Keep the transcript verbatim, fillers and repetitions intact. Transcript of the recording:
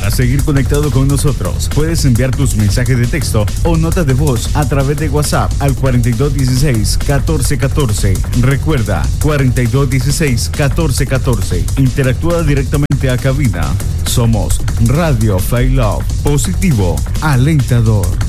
Para seguir conectado con nosotros, puedes enviar tus mensajes de texto o notas de voz a través de WhatsApp al cuarenta y dos dieciséis catorce catorce. Recuerda, cuarenta y dos dieciséis catorce catorce. Interactúa directamente a cabina. Somos Radio Fail Love, positivo, alentador.